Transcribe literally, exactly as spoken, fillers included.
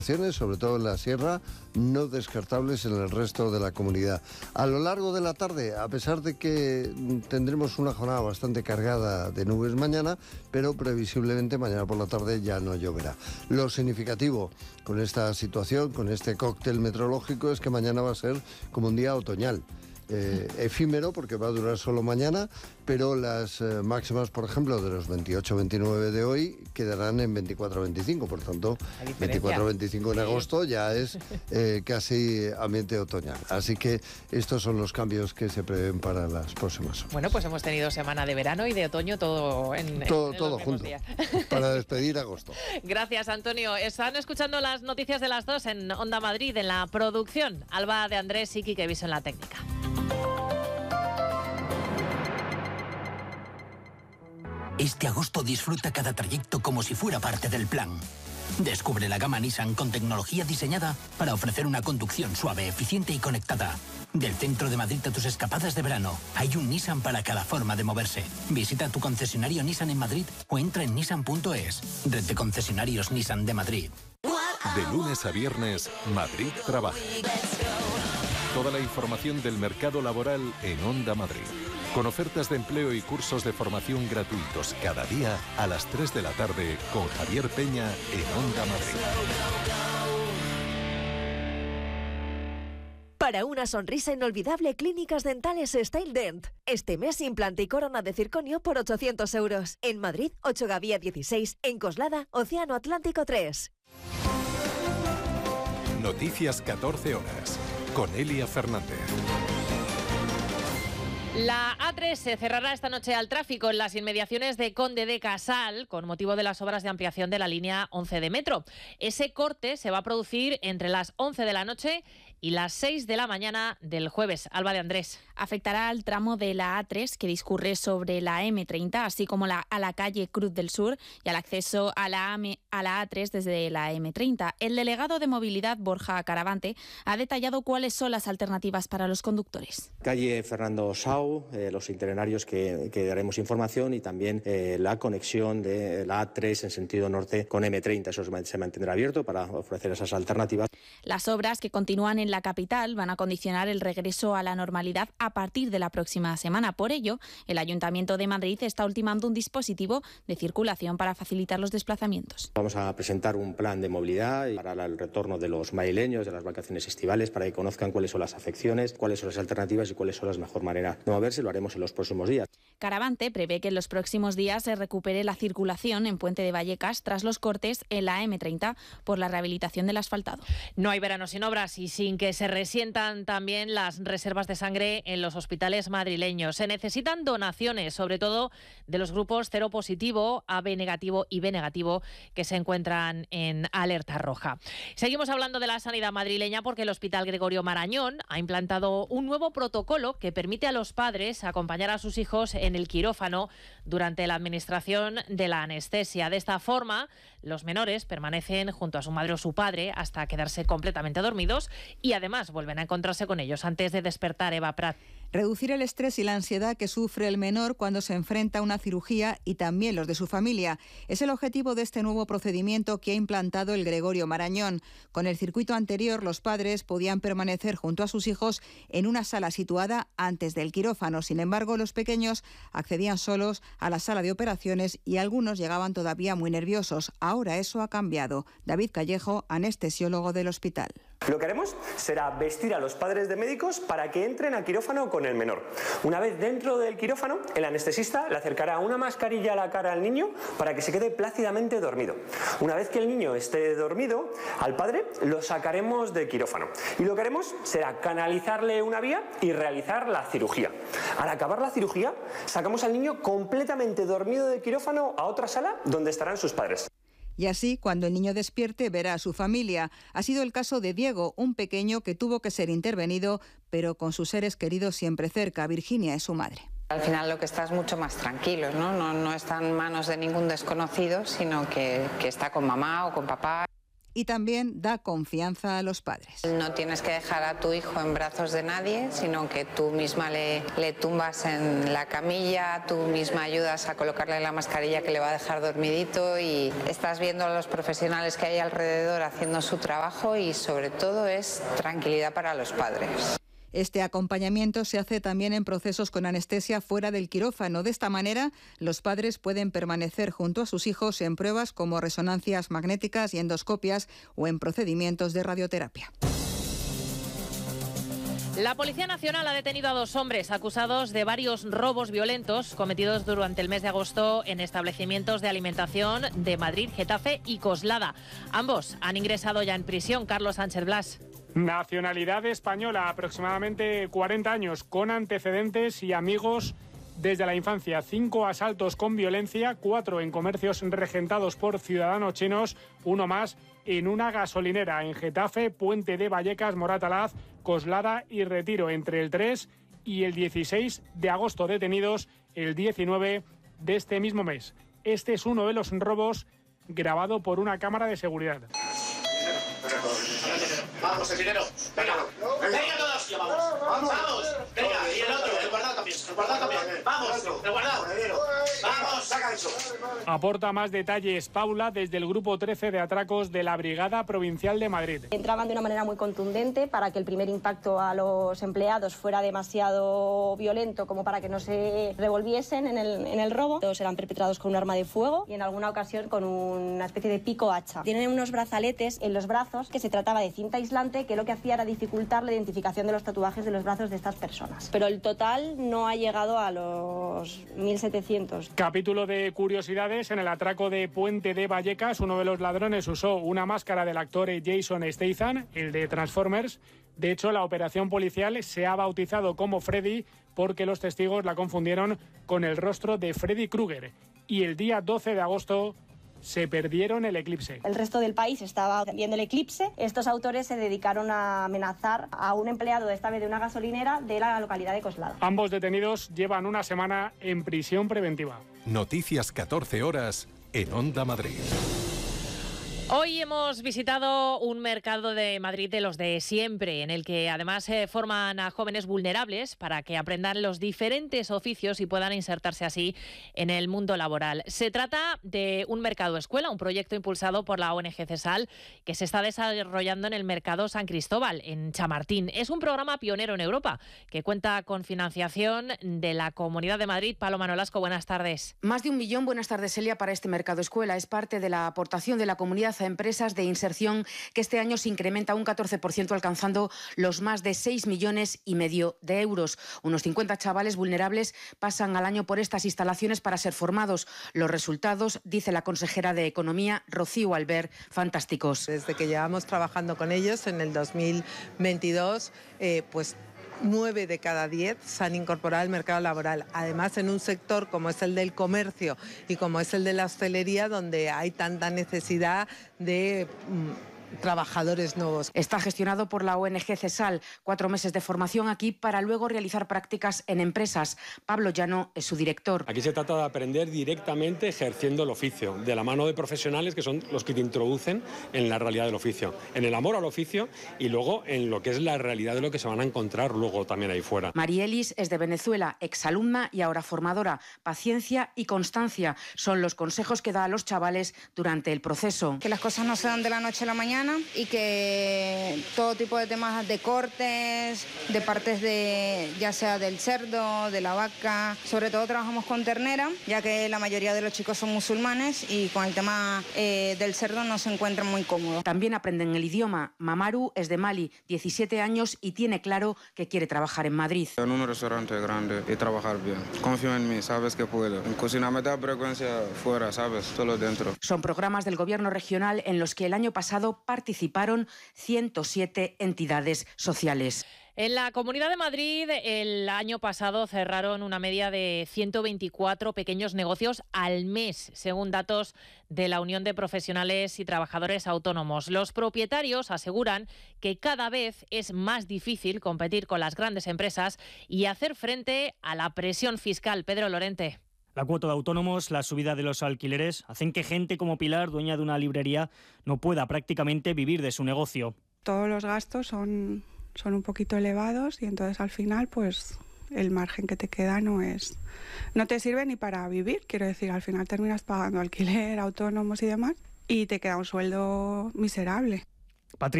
sobre todo en la sierra, no descartables en el resto de la comunidad. A lo largo de la tarde, a pesar de que tendremos una jornada bastante cargada de nubes mañana, pero previsiblemente mañana por la tarde ya no lloverá. Lo significativo con esta situación, con este cóctel meteorológico, es que mañana va a ser como un día otoñal. Eh, efímero porque va a durar solo mañana, pero las eh, máximas, por ejemplo, de los veintiocho veintinueve de hoy quedarán en veinticuatro veinticinco, por tanto veinticuatro veinticinco en agosto ya es eh, casi ambiente otoñal, así que estos son los cambios que se prevén para las próximas horas. Bueno, pues hemos tenido semana de verano y de otoño todo en todo, en todo junto para despedir agosto. Gracias, Antonio. Están escuchando las noticias de las dos en Onda Madrid, en la producción Alba de Andrés y Quique Viso en la técnica. Este agosto disfruta cada trayecto como si fuera parte del plan. Descubre la gama Nissan con tecnología diseñada para ofrecer una conducción suave, eficiente y conectada. Del centro de Madrid a tus escapadas de verano, hay un Nissan para cada forma de moverse. Visita tu concesionario Nissan en Madrid o entra en nissan punto es. Red de concesionarios Nissan de Madrid. De lunes a viernes, Madrid trabaja. Toda la información del mercado laboral en Onda Madrid. Con ofertas de empleo y cursos de formación gratuitos cada día a las tres de la tarde con Javier Peña en Onda Madrid. Para una sonrisa inolvidable, Clínicas Dentales Style Dent. Este mes, implante y corona de circonio por ochocientos euros. En Madrid, ocho Gavía dieciséis. En Coslada, Océano Atlántico tres. Noticias catorce horas. Con Elia Fernández. La A tres se cerrará esta noche al tráfico en las inmediaciones de Conde de Casal con motivo de las obras de ampliación de la línea once de metro. Ese corte se va a producir entre las once de la noche y las seis de la mañana del jueves. Alba de Andrés. Afectará al tramo de la A tres que discurre sobre la eme treinta, así como la, a la calle Cruz del Sur y al acceso a la, a la A tres desde la eme treinta. El delegado de Movilidad, Borja Caravante, ha detallado cuáles son las alternativas para los conductores. Calle Fernando Sau, eh, los itinerarios que, que daremos información y también eh, la conexión de la A tres en sentido norte con eme treinta. Eso se mantendrá abierto para ofrecer esas alternativas. Las obras que continúan en la capital van a condicionar el regreso a la normalidad a partir de la próxima semana. Por ello, el Ayuntamiento de Madrid está ultimando un dispositivo de circulación para facilitar los desplazamientos. Vamos a presentar un plan de movilidad para el retorno de los madrileños de las vacaciones estivales, para que conozcan cuáles son las afecciones, cuáles son las alternativas y cuáles son las mejores maneras de moverse. Lo haremos en los próximos días. Caravante prevé que en los próximos días se recupere la circulación en Puente de Vallecas tras los cortes en la eme treinta por la rehabilitación del asfaltado. No hay verano sin obras y sin que se resientan también las reservas de sangre en los hospitales madrileños. Se necesitan donaciones, sobre todo de los grupos cero positivo, A B negativo y B negativo, que se encuentran en alerta roja. Seguimos hablando de la sanidad madrileña porque el Hospital Gregorio Marañón ha implantado un nuevo protocolo que permite a los padres acompañar a sus hijos en el quirófano durante la administración de la anestesia. De esta forma, los menores permanecen junto a su madre o su padre hasta quedarse completamente dormidos y además vuelven a encontrarse con ellos antes de despertar. Eva Prat. Reducir el estrés y la ansiedad que sufre el menor cuando se enfrenta a una cirugía y también los de su familia. Es el objetivo de este nuevo procedimiento que ha implantado el Gregorio Marañón. Con el circuito anterior, los padres podían permanecer junto a sus hijos en una sala situada antes del quirófano. Sin embargo, los pequeños accedían solos a la sala de operaciones y algunos llegaban todavía muy nerviosos. Ahora eso ha cambiado. David Callejo, anestesiólogo del hospital. Lo que haremos será vestir a los padres de médicos para que entren al quirófano con el menor. Una vez dentro del quirófano, el anestesista le acercará una mascarilla a la cara al niño para que se quede plácidamente dormido. Una vez que el niño esté dormido, al padre lo sacaremos del quirófano. Y lo que haremos será canalizarle una vía y realizar la cirugía. Al acabar la cirugía, sacamos al niño completamente dormido del quirófano a otra sala donde estarán sus padres. Y así, cuando el niño despierte, verá a su familia. Ha sido el caso de Diego, un pequeño que tuvo que ser intervenido, pero con sus seres queridos siempre cerca. Virginia es su madre. Al final lo que está es mucho más tranquilo, ¿no? No, no está en manos de ningún desconocido, sino que, que está con mamá o con papá. y también da confianza a los padres. No tienes que dejar a tu hijo en brazos de nadie, sino que tú misma le, le tumbas en la camilla, tú misma ayudas a colocarle la mascarilla que le va a dejar dormidito y estás viendo a los profesionales que hay alrededor haciendo su trabajo y sobre todo es tranquilidad para los padres. Este acompañamiento se hace también en procesos con anestesia fuera del quirófano. De esta manera, los padres pueden permanecer junto a sus hijos en pruebas como resonancias magnéticas y endoscopias o en procedimientos de radioterapia. La Policía Nacional ha detenido a dos hombres acusados de varios robos violentos cometidos durante el mes de agosto en establecimientos de alimentación de Madrid, Getafe y Coslada. Ambos han ingresado ya en prisión. Carlos Sánchez Blas. Nacionalidad española, aproximadamente cuarenta años, con antecedentes y amigos desde la infancia. Cinco asaltos con violencia, cuatro en comercios regentados por ciudadanos chinos, uno más en una gasolinera en Getafe, Puente de Vallecas, Moratalaz, Coslada y Retiro, entre el tres y el dieciséis de agosto, detenidos el diecinueve de este mismo mes. Este es uno de los robos grabado por una cámara de seguridad. Vamos, el dinero. Venga, venga todos. Vamos, vamos. Venga, y el otro, el guardado también. El guardado también. Vamos, el guardado. Vamos, saca eso. Aporta más detalles Paula desde el grupo trece de atracos de la Brigada Provincial de Madrid. Entraban de una manera muy contundente para que el primer impacto a los empleados fuera demasiado violento como para que no se revolviesen en el, en el robo. Todos eran perpetrados con un arma de fuego y en alguna ocasión con una especie de pico hacha. Tienen unos brazaletes en los brazos que se trataba de cinta aislante que lo que hacía era dificultar la identificación de los tatuajes de los brazos de estas personas. Pero el total no ha llegado a los mil setecientos. Capítulo de curiosidades. En el atraco de Puente de Vallecas, uno de los ladrones usó una máscara del actor Jason Statham, el de Transformers. De hecho, la operación policial se ha bautizado como Freddy porque los testigos la confundieron con el rostro de Freddy Krueger. Y el día doce de agosto se perdieron el eclipse. El resto del país estaba viendo el eclipse. Estos autores se dedicaron a amenazar a un empleado, esta vez de una gasolinera, de la localidad de Coslada. Ambos detenidos llevan una semana en prisión preventiva. Noticias catorce horas en Onda Madrid. Hoy hemos visitado un mercado de Madrid de los de siempre, en el que además eh, forman a jóvenes vulnerables para que aprendan los diferentes oficios y puedan insertarse así en el mundo laboral. Se trata de un mercado escuela, un proyecto impulsado por la O N G CESAL que se está desarrollando en el mercado San Cristóbal, en Chamartín. Es un programa pionero en Europa que cuenta con financiación de la Comunidad de Madrid. Paloma Nolasco, buenas tardes. Más de un millón, buenas tardes, Celia, para este mercado escuela. Es parte de la aportación de la comunidad a empresas de inserción que este año se incrementa un catorce por ciento, alcanzando los más de seis millones y medio de euros. Unos cincuenta chavales vulnerables pasan al año por estas instalaciones para ser formados. Los resultados, dice la consejera de Economía, Rocío Albert, fantásticos. Desde que llevamos trabajando con ellos en el dos mil veintidós, eh, pues nueve de cada diez se han incorporado al mercado laboral. Además, en un sector como es el del comercio y como es el de la hostelería, donde hay tanta necesidad de Mmm, trabajadores nuevos. Está gestionado por la O N G CESAL. Cuatro meses de formación aquí para luego realizar prácticas en empresas. Pablo Llano es su director. Aquí se trata de aprender directamente ejerciendo el oficio, de la mano de profesionales que son los que te introducen en la realidad del oficio, en el amor al oficio y luego en lo que es la realidad de lo que se van a encontrar luego también ahí fuera. Marielis es de Venezuela, exalumna y ahora formadora. Paciencia y constancia son los consejos que da a los chavales durante el proceso. Que las cosas no se dan de la noche a la mañana y que todo tipo de temas de cortes, de partes de ya sea del cerdo, de la vaca, sobre todo trabajamos con ternera, ya que la mayoría de los chicos son musulmanes y con el tema eh, del cerdo no se encuentran muy cómodos. También aprenden el idioma. Mamaru es de Mali, diecisiete años y tiene claro que quiere trabajar en Madrid. En un restaurante grande y trabajar bien. Confío en mí, sabes que puedo. En cocina me da frecuencia fuera, sabes, solo dentro. Son programas del gobierno regional en los que el año pasado participaron ciento siete entidades sociales. En la Comunidad de Madrid el año pasado cerraron una media de ciento veinticuatro pequeños negocios al mes, según datos de la Unión de Profesionales y Trabajadores Autónomos. Los propietarios aseguran que cada vez es más difícil competir con las grandes empresas y hacer frente a la presión fiscal. Pedro Lorente. La cuota de autónomos, la subida de los alquileres, hacen que gente como Pilar, dueña de una librería, no pueda prácticamente vivir de su negocio. Todos los gastos son, son un poquito elevados y entonces al final pues el margen que te queda no es, no te sirve ni para vivir. Quiero decir, al final terminas pagando alquiler, autónomos y demás y te queda un sueldo miserable. Patricia